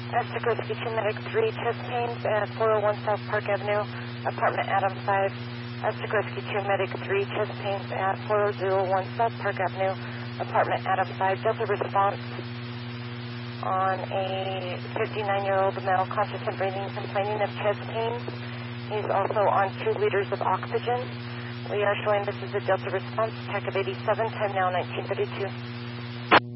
Sikorsky 2 Medic 3, chest pains at 401 South Park Avenue, apartment Adam 5. Sikorsky 2 Medic 3, chest pains at 4001 South Park Avenue, apartment Adam 5. Delta response on a 59-year-old male, conscious and breathing, complaining of chest pains. He's also on 2 liters of oxygen. We are showing this is a Delta response, TAC of 87, time now 1932.